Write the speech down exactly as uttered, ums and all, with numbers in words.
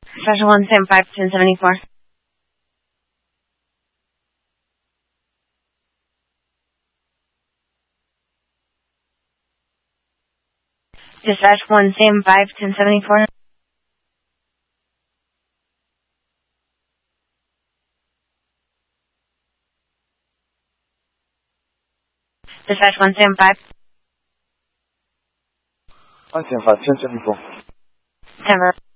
Dispatch one seven five, ten seventy-four. Dispatch one seven five, ten seventy-four. Dispatch one seven five. one seven five, ten seventy-four. Denver.